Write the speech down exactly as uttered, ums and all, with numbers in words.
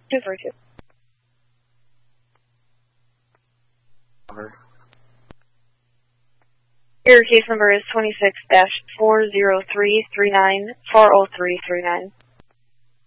two three two. Over. Your case number is twenty-six dash four zero three three nine four zero three three nine.